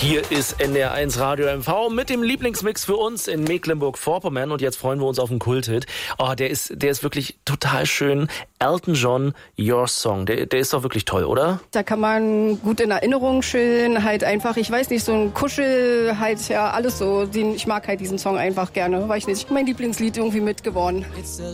Hier ist NDR1 Radio MV mit dem Lieblingsmix für uns in Mecklenburg-Vorpommern. Und jetzt freuen wir uns auf einen Kulthit. Oh, der ist wirklich total schön. Elton John, Your Song. Der ist doch wirklich toll, oder? Da kann man gut in Erinnerung schön, halt einfach, ich weiß nicht, so ein Kuschel, halt ja alles so. Ich mag halt diesen Song einfach gerne, weiß nicht. Mein Lieblingslied irgendwie mit geworden. It's a